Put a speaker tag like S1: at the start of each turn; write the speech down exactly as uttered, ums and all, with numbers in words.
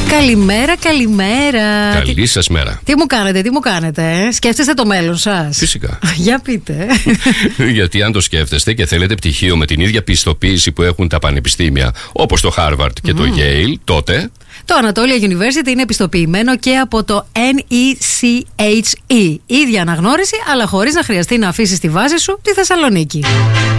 S1: Καλημέρα, καλημέρα.
S2: Καλή σας μέρα.
S1: Τι μου κάνετε, τι μου κάνετε, ε? Σκέφτεστε το μέλλον σας?
S2: Φυσικά.
S1: Για πείτε.
S2: Γιατί αν το σκέφτεστε και θέλετε πτυχίο με την ίδια πιστοποίηση που έχουν τα πανεπιστήμια, όπως το Harvard και mm. το Yale, τότε
S1: το Anatolia University είναι επιστοποιημένο και από το N E C H E. Ίδια αναγνώριση, αλλά χωρίς να χρειαστεί να αφήσεις τη βάση σου τη Θεσσαλονίκη.